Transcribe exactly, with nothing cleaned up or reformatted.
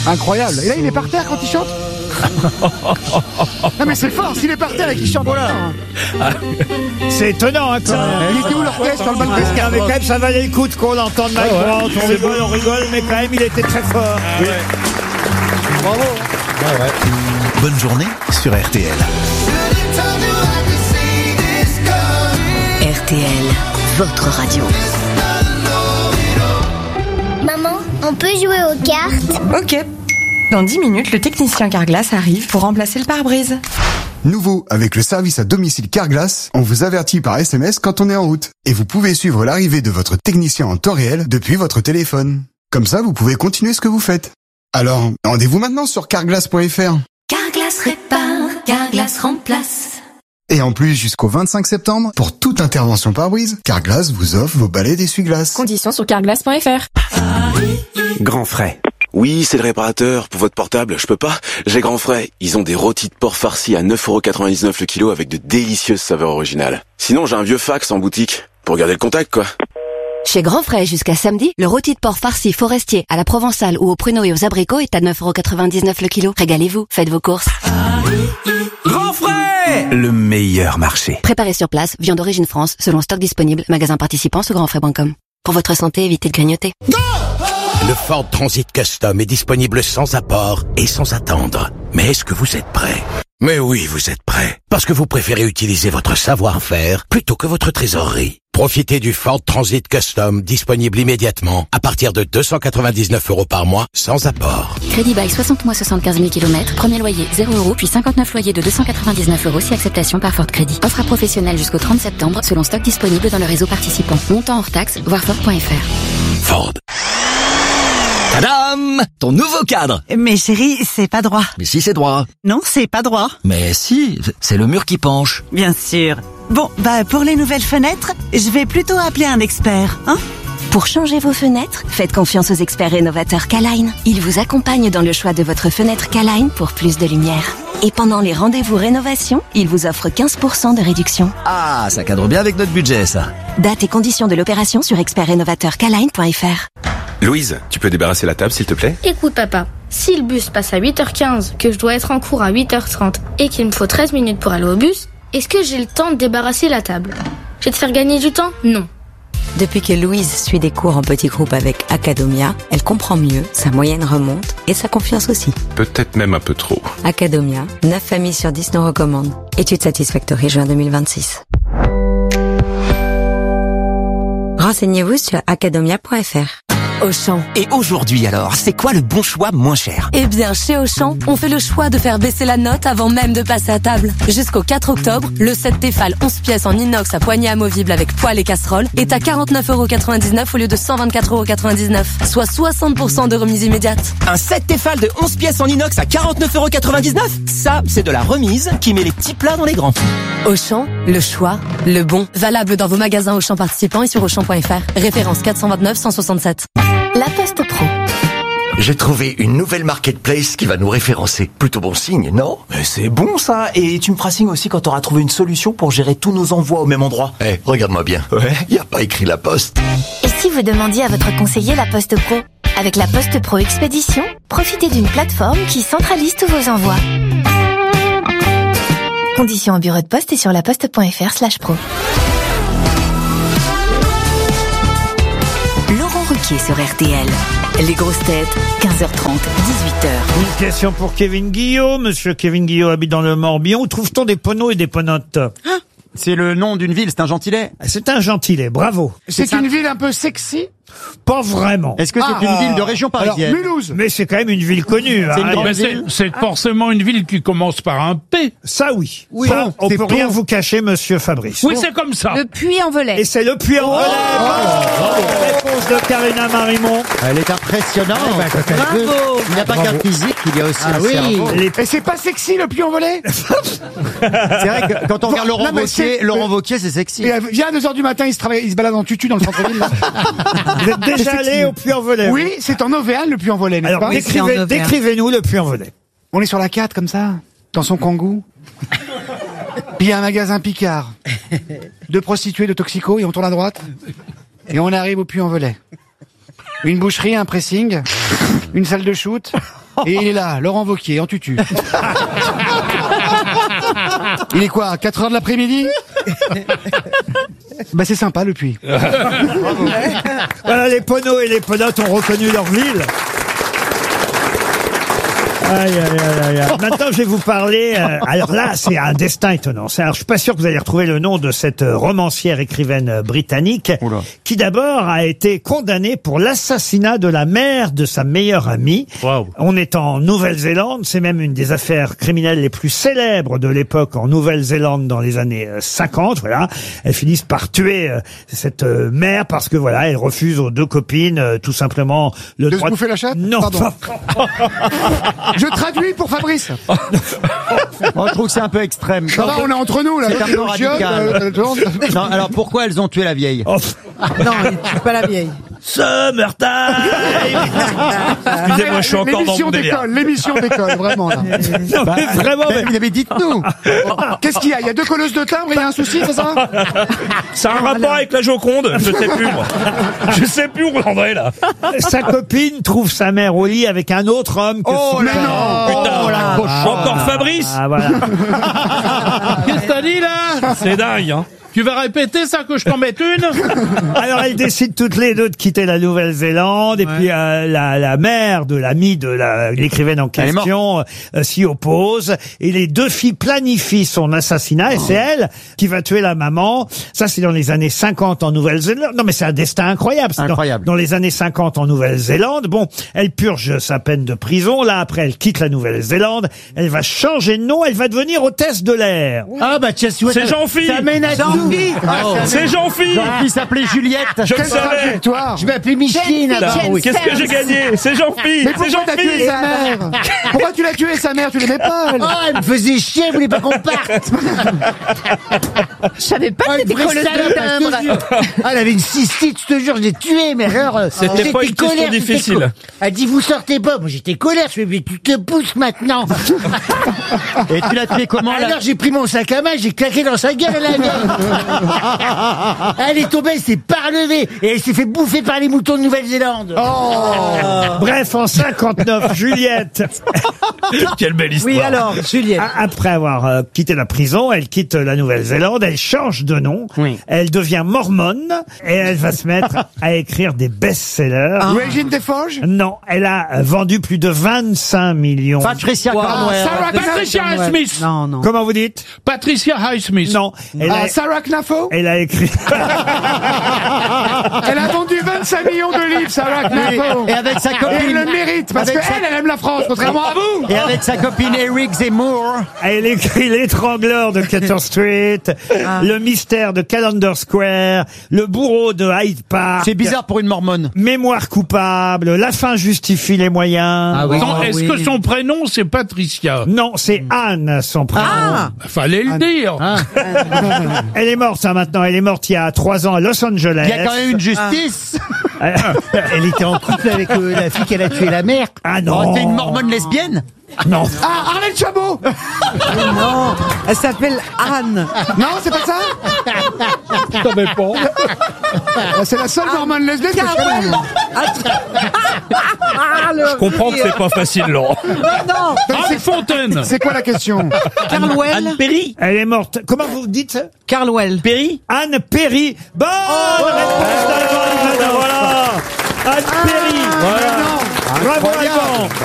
Incroyable. Et là, il est par terre quand il chante. Non mais c'est fort, s'il est par terre et qu'il chante. Voilà. C'est étonnant, hein, quand même. Il était où l'orchestre sur le balcon? Ah, mais quand même, ça valait le coup de qu'on l'entende Mike Brandt. On rigole, on rigole, mais quand même, il était très fort. Ah, ouais. Bravo. Ah, ouais. Bonne journée sur R T L. R T L, votre radio. Maman, on peut jouer aux cartes? Ok. Dans dix minutes, le technicien Carglass arrive pour remplacer le pare-brise. Nouveau, avec le service à domicile Carglass, on vous avertit par S M S quand on est en route. Et vous pouvez suivre l'arrivée de votre technicien en temps réel depuis votre téléphone. Comme ça, vous pouvez continuer ce que vous faites. Alors, rendez-vous maintenant sur carglass point f r. Carglass répare, Carglass remplace. Et en plus, jusqu'au vingt-cinq septembre, pour toute intervention pare-brise, Carglass vous offre vos balais d'essuie-glace. Conditions sur carglass point f r. Grand Frais. Oui, c'est le réparateur. Pour votre portable, je peux pas. J'ai Grand Frais. Ils ont des rôtis de porc farcis à neuf euros quatre-vingt-dix-neuf le kilo avec de délicieuses saveurs originales. Sinon, j'ai un vieux fax en boutique. Pour garder le contact, quoi. Chez Grand Frais, jusqu'à samedi, le rôti de porc farci forestier à la provençale ou aux pruneaux et aux abricots est à neuf euros quatre-vingt-dix-neuf le kilo. Régalez-vous, faites vos courses. Grand Frais, le meilleur marché. Préparé sur place, viande d'origine France, selon stock disponible, magasin participant sur grand frais point com. Pour votre santé, évitez de grignoter. Le Ford Transit Custom est disponible sans apport et sans attendre. Mais est-ce que vous êtes prêt? Mais oui, vous êtes prêt. Parce que vous préférez utiliser votre savoir-faire plutôt que votre trésorerie. Profitez du Ford Transit Custom, disponible immédiatement, à partir de deux cent quatre-vingt-dix-neuf euros par mois, sans apport. Crédit bail soixante mois soixante-quinze mille kilomètres, premier loyer zéro euros, puis cinquante-neuf loyers de deux cent quatre-vingt-dix-neuf euros si acceptation par Ford Crédit. Offre à professionnels jusqu'au trente septembre, selon stock disponible dans le réseau participant. Montant hors taxe, voir Ford point f r. Ford. Tadam! Ton nouveau cadre! Mais chérie, c'est pas droit. Mais si, c'est droit. Non, c'est pas droit. Mais si, c'est le mur qui penche. Bien sûr. Bon, bah pour les nouvelles fenêtres, je vais plutôt appeler un expert, hein? Pour changer vos fenêtres, faites confiance aux experts rénovateurs K-Line. Ils vous accompagnent dans le choix de votre fenêtre K-Line pour plus de lumière. Et pendant les rendez-vous rénovation, ils vous offrent quinze pour cent de réduction. Ah, ça cadre bien avec notre budget, ça. Date et conditions de l'opération sur expert rénovateur K line point f r. Louise, tu peux débarrasser la table, s'il te plaît? Écoute, papa, si le bus passe à huit heures quinze, que je dois être en cours à huit heures trente et qu'il me faut treize minutes pour aller au bus, est-ce que j'ai le temps de débarrasser la table? Je vais te faire gagner du temps? Non. Depuis que Louise suit des cours en petits groupes avec Academia, elle comprend mieux, sa moyenne remonte et sa confiance aussi. Peut-être même un peu trop. Academia, neuf familles sur dix nous recommandent. Étude Satisfactory juin deux mille vingt-six. Renseignez-vous sur academia point f r. Auchan. Et aujourd'hui alors, c'est quoi le bon choix moins cher? Eh bien, chez Auchan, on fait le choix de faire baisser la note avant même de passer à table. Jusqu'au quatre octobre, le set Tefal onze pièces en inox à poignée amovible avec poêle et casserole est à quarante-neuf euros quatre-vingt-dix-neuf au lieu de cent vingt-quatre euros quatre-vingt-dix-neuf, soit soixante pour cent de remise immédiate. Un set Tefal de onze pièces en inox à quarante-neuf euros quatre-vingt-dix-neuf? Ça, c'est de la remise qui met les petits plats dans les grands. Auchan, le choix, le bon. Valable dans vos magasins Auchan participants et sur auchan point f r. Référence quatre cent vingt-neuf cent soixante-sept. La Poste Pro. J'ai trouvé une nouvelle marketplace qui va nous référencer. Plutôt bon signe, non? Mais c'est bon ça. Et tu me feras signe aussi quand t'auras trouvé une solution pour gérer tous nos envois au même endroit. Eh, hey, regarde-moi bien. Ouais. Y a pas écrit La Poste. Et si vous demandiez à votre conseiller La Poste Pro? Avec La Poste Pro Expédition, profitez d'une plateforme qui centralise tous vos envois. Conditions au bureau de poste et sur laposte point f r slash pro. Laurent Ruquier sur R T L. Les grosses têtes, quinze heures trente, dix-huit heures. Une question pour Kevin Guillot. Monsieur Kevin Guillot habite dans le Morbihan. Où trouve-t-on des poneaux et des ponotes? Ah, c'est le nom d'une ville, c'est un gentilé. C'est un gentilé, bravo. C'est, c'est une un... ville un peu sexy? Pas vraiment. Est-ce que c'est ah, une ville de région parisienne? Alors, Mulhouse. Mais c'est quand même une ville connue. C'est, hein. une ben c'est, c'est forcément une ville qui commence par un P. Ça oui. Oui. Ça, Bon, on peut bon. rien vous cacher, monsieur Fabrice. Oui, c'est comme ça. Le Puy-en-Velay. Et c'est le Puy-en-Velay. Oh, oh, réponse de Karina Marimont. Elle est impressionnante. Ah, bah, Bravo. Il n'y a pas qu'un physique, il y a aussi ah, un oui. cerveau. Les... Et c'est pas sexy le Puy-en-Velay? C'est vrai que quand on regarde Laurent non, Wauquiez, Laurent Wauquiez, c'est sexy. Et viens à deux heures du matin, il se travaille, il se balade en tutu dans le centre-ville. Vous êtes déjà allé au Puy-en-Velay? Oui, c'est en Auvergne le Puy-en-Velay, n'est-ce Alors, pas? décrivez, décrivez-nous le Puy-en-Velay. On est sur la quatre comme ça, dans son kangou. Puis il y a un magasin Picard, de prostituées, de toxicos, et on tourne à droite. Et on arrive au Puy-en-Velay. Une boucherie, un pressing. une salle de shoot, et il est là, Laurent Wauquiez, en tutu. Il est quoi, quatre heures de l'après-midi? Bah c'est sympa le puits. Voilà, les poneaux et les ponotes ont reconnu leur ville. Aïe, aïe, aïe, aïe. Maintenant, je vais vous parler. Euh, alors là, c'est un destin étonnant. C'est- Alors, je suis pas sûr que vous allez retrouver le nom de cette euh, romancière écrivaine euh, britannique, qui d'abord a été condamnée pour l'assassinat de la mère de sa meilleure amie. On est en Nouvelle-Zélande. C'est même une des affaires criminelles les plus célèbres de l'époque en Nouvelle-Zélande dans les années euh, cinquante. Voilà, elles finissent par tuer euh, cette euh, mère parce que voilà, elle refuse aux deux copines euh, tout simplement le De droit se bouffer la chatte? Non. Pardon. Je traduis pour Fabrice. Moi, je trouve que c'est un peu extrême. Ça va, on est entre nous, là. C'est un peu Le chiotte, radical. euh, euh, Non, alors pourquoi elles ont tué la vieille? Oh. Non, il tue pas la vieille. Summertime. Excusez-moi, je suis encore dans L'émission mon délire. d'école, l'émission d'école, vraiment, là. Non, mais vraiment, mais- Mais, mais dites-nous. Qu'est-ce qu'il y a? Il y a deux colosses de timbre, il y a un souci, c'est ça? Ça a un rapport avec la Joconde? Je sais plus, moi. Je sais plus où on en est, là. Sa copine trouve sa mère au lit avec un autre homme que Oh son là père. non. Putain, Oh la cochonne. encore Fabrice? Ah voilà. Qu'est-ce que t'as dit, là? C'est dingue, hein. Tu vas répéter ça, que je t'en mette une? Alors elles décident toutes les deux de quitter la Nouvelle-Zélande et puis euh, la, la mère de l'amie de la- l'écrivaine en Elle est question euh, s'y oppose et les deux filles planifient son assassinat et c'est elle qui va tuer la maman. Ça c'est dans les années cinquante en Nouvelle-Zélande. Non mais c'est un destin incroyable. C'est dans- Incroyable. Dans, les années cinquante en Nouvelle-Zélande. Bon, elle purge sa peine de prison. Là après elle quitte la Nouvelle-Zélande. Elle va changer de nom. Elle va devenir hôtesse de l'air. Ah bah tiens, si C'est Jean-Phi. Ça mène à tout. C'est Jean-Phi. Jean-Phi s'appelait Juliette. Je le Quelle savais. trajectoire. Je m'appelais Micheline. Là, avant. Qu'est-ce que j'ai gagné? C'est Jean-Phi. Mais C'est pourquoi t'as tué Jean-Phi. sa mère? Pourquoi tu l'as tué sa mère? Tu l'aimais pas, elle? Oh, elle me faisait chier, elle voulait pas qu'on parte. Je savais pas que Oh, t'étais une vraie colleuse salope, de je te timbre. jure. Ah, elle avait une cystite, je te jure, je l'ai tuée, mais alors... euh, C'était j'étais pas une question colère, j'étais difficile. co- Elle dit, vous sortez pas. Moi, j'étais colère, je fais, mais tu te pousses maintenant. Et tu l'as tuée comment, là? Alors, j'ai pris mon sac à main, j'ai claqué dans sa gueule, la vieille. Elle est tombée, elle s'est pas relevée, et elle s'est fait bouffer par les moutons de Nouvelle-Zélande. Bref, en cinquante-neuf, Juliette. Quelle belle histoire. Oui, alors, Juliette. A- Après avoir euh, quitté la prison, elle quitte la Nouvelle-Zélande, elle change de nom, elle devient mormone et elle va se mettre à écrire des best-sellers. Régine Desforges? Non, elle a euh, vendu plus de vingt-cinq millions. Patricia Cornwell. Sarah Patricia Highsmith. Non, non. Comment vous dites? Patricia Highsmith. Non, elle Ah, a, Sarah Knafo? elle a écrit. Elle a vendu vingt-cinq millions de livres, Sarah Knafo. Et avec sa Et elle copine... le mérite, parce Avec qu'elle, sa- elle aime la France, contrairement à vous. Et avec sa copine Eric Zemmour. Elle écrit L'étrangleur de Cater Street, Le mystère de Callender Square, Le bourreau de Hyde Park. C'est bizarre pour une mormone. Mémoire coupable, La fin justifie les moyens. Ah oui. Non, est-ce que son prénom, c'est Patricia? Non, c'est Anne, son prénom. Ah, Fallait le dire. Elle est morte, ça, maintenant. Elle est morte il y a trois ans à Los Angeles. Il y a quand même une justice. Elle était en couple avec euh, la fille qu'elle a tué la mère. Ah non. Oh, t'es une mormone lesbienne? Non. Ah, Arlette Chabot. non. Elle s'appelle Anne. Non, c'est pas ça? Je savais pas. Ah, c'est la seule mormone lesbienne que je connais. Ah, le Je comprends que c'est pas facile, Laurent. Non, non. Anne Fontaine. C'est quoi la question? Carlwell. Anne Perry. Elle est morte. Comment vous dites? Carlwell. Perry. Anne Perry. Bonne réponse d'Alban. Voilà. Anne Perry. Voilà. Bravo, Alban.